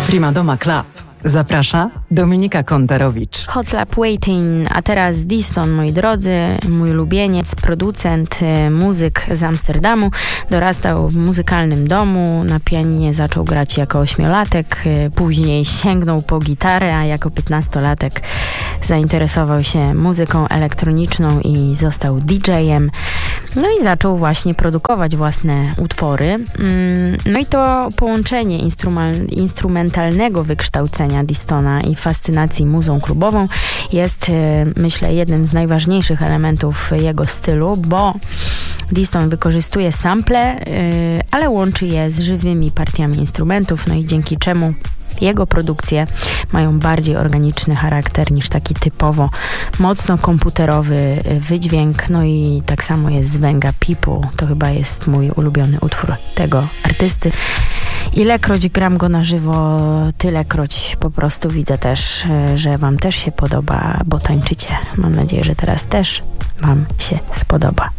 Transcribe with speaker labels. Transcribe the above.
Speaker 1: Prima Doma Club. Zaprasza Dominika Kontarowicz.
Speaker 2: Hot Lap Waiting, a teraz Diston, moi drodzy, mój ulubieniec, producent, muzyk z Amsterdamu. Dorastał w muzykalnym domu, na pianinie zaczął grać jako 8-latek, później sięgnął po gitarę, a jako 15-latek zainteresował się muzyką elektroniczną i został DJ-em. No i zaczął właśnie produkować własne utwory. No i to połączenie instrumentalnego wykształcenia Distona i fascynacji muzą klubową jest, myślę, jednym z najważniejszych elementów jego stylu, bo Diston wykorzystuje sample, ale łączy je z żywymi partiami instrumentów, no i dzięki czemu jego produkcje mają bardziej organiczny charakter niż taki typowo mocno komputerowy wydźwięk. No i tak samo jest z Venga People. To chyba jest mój ulubiony utwór tego artysty. Ilekroć gram go na żywo, tylekroć po prostu widzę też, że wam też się podoba, bo tańczycie. Mam nadzieję, że teraz też wam się spodoba.